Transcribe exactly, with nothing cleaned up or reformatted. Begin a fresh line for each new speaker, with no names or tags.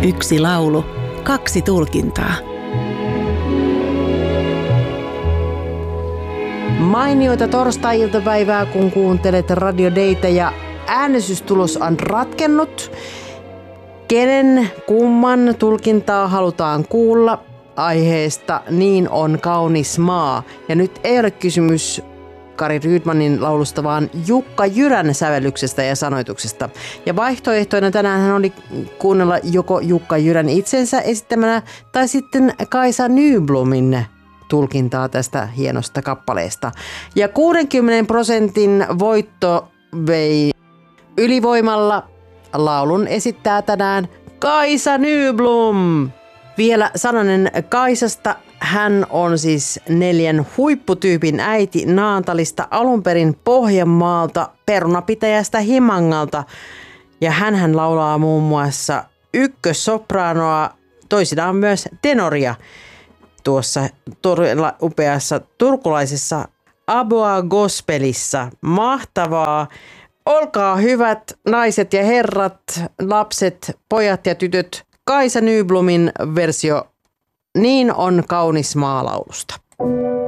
Yksi laulu, kaksi tulkintaa.
Mainioita torstai-iltapäivää, kun kuuntelet Radio Daytä ja äänestystulos on ratkennut. Kenen kumman tulkintaa halutaan kuulla aiheesta Niin on kaunis maa. Ja nyt ei ole kysymys Kari Rydmanin laulusta, vaan Jukka Jyrän sävellyksestä ja sanoituksesta. Ja vaihtoehtoina tänään hän oli kuunnella joko Jukka Jyrän itsensä esittämänä tai sitten Kaisa Nyblomin tulkintaa tästä hienosta kappaleesta. Ja kuudenkymmenen prosentin voitto vei ylivoimalla. Laulun esittää tänään Kaisa Nyblom. Vielä sananen Kaisasta. Hän on siis neljän huipputyypin äiti Naantalista, alunperin Pohjanmaalta, perunapitäjästä Himangalta. Ja hänhän laulaa muun muassa ykkössopraanoa, toisinaan myös tenoria tuossa todella upeassa turkulaisessa Aboa Gospelissa. Mahtavaa! Olkaa hyvät naiset ja herrat, lapset, pojat ja tytöt, Kaisa Nyblomin versio Niin on kaunis maa -laulusta.